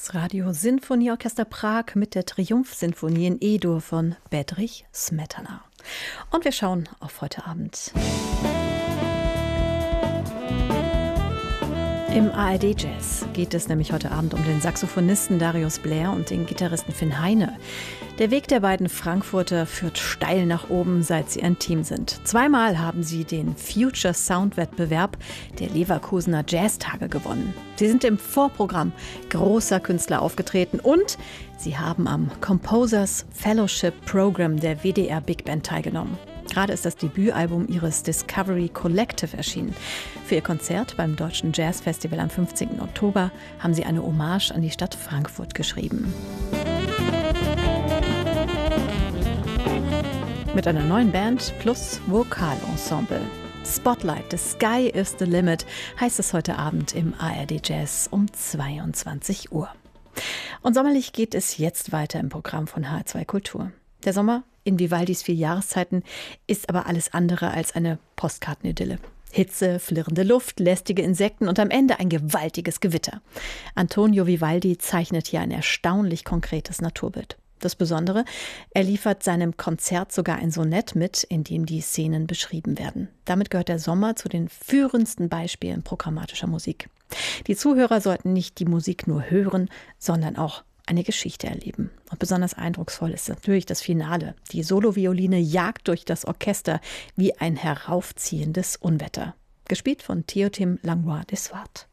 Das Radio-Sinfonieorchester Prag mit der Triumphsinfonie in E-Dur von Bedřich Smetana. Und wir schauen auf heute Abend. Im ARD Jazz geht es nämlich heute Abend um den Saxophonisten Darius Blair und den Gitarristen Finn Heine. Der Weg der beiden Frankfurter führt steil nach oben, seit sie ein Team sind. Zweimal haben sie den Future Sound Wettbewerb der Leverkusener Jazztage gewonnen. Sie sind im Vorprogramm großer Künstler aufgetreten und sie haben am Composers Fellowship Program der WDR Big Band teilgenommen. Gerade ist das Debütalbum ihres Discovery Collective erschienen. Für ihr Konzert beim Deutschen Jazzfestival am 15. Oktober haben sie eine Hommage an die Stadt Frankfurt geschrieben. Mit einer neuen Band plus Vokalensemble. Spotlight, the sky is the limit, heißt es heute Abend im ARD Jazz um 22 Uhr. Und sommerlich geht es jetzt weiter im Programm von HR2 Kultur. Der Sommer in Vivaldis 4 Jahreszeiten ist aber alles andere als eine Postkartenidylle. Hitze, flirrende Luft, lästige Insekten und am Ende ein gewaltiges Gewitter. Antonio Vivaldi zeichnet hier ein erstaunlich konkretes Naturbild. Das Besondere, er liefert seinem Konzert sogar ein Sonett mit, in dem die Szenen beschrieben werden. Damit gehört der Sommer zu den führendsten Beispielen programmatischer Musik. Die Zuhörer sollten nicht die Musik nur hören, sondern auch eine Geschichte erleben. Und besonders eindrucksvoll ist natürlich das Finale. Die Solovioline jagt durch das Orchester wie ein heraufziehendes Unwetter. Gespielt von Théotime Langlois de Swart.